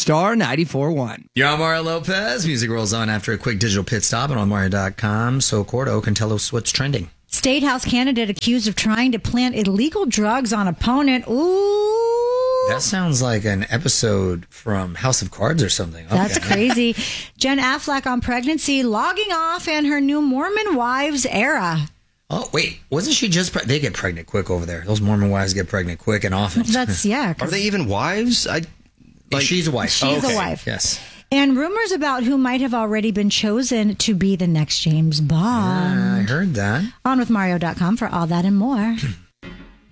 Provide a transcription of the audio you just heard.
Star 94.1. You're on Mario Lopez. Music rolls on after a quick digital pit stop and on Mario.com. So Cordo can tell us what's trending. State House candidate accused of trying to plant illegal drugs on opponent. Ooh. That sounds like an episode from House of Cards or something. Okay. That's crazy. Jen Affleck on pregnancy, logging off, and her new Mormon wives era. Oh, wait. Wasn't she just... They get pregnant quick over there. Those Mormon wives get pregnant quick and often. That's, yeah. Are they even wives? She's a wife. She's a wife. Yes. And rumors about who might have already been chosen to be the next James Bond. I heard that. On with Mario.com for all that and more.